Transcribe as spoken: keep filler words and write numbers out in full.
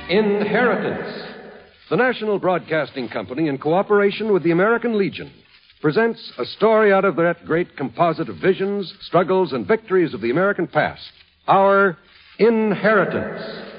Inheritance. The National Broadcasting Company, in cooperation with the American Legion, presents a story out of that great composite of visions, struggles, and victories of the American past. Our Inheritance.